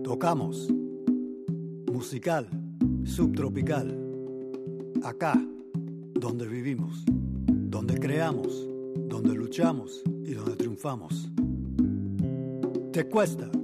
Tocamos. Musical, subtropical. Acá, donde vivimos, donde creamos, donde luchamos y donde triunfamos. ¿Te cuesta